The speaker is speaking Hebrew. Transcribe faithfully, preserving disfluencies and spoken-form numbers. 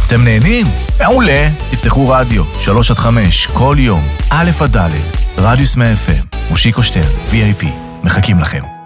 אתם נהנים? מעולה. תפתחו רדיו, שלוש עד חמש, כל יום, א' עד ד', רדיוס מאה אף אם, מושיקו שטרן, וי איי פי, מחכים לכם.